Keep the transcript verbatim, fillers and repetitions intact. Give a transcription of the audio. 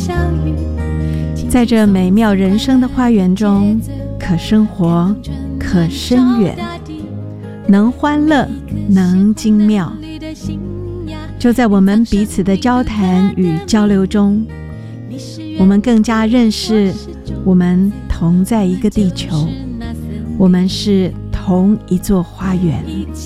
在这美妙人生的花园中，可生活，可深远，能欢乐，能精妙。就在我们彼此的交谈与交流中，我们更加认识我们同在一个地球，我们是同一座花园。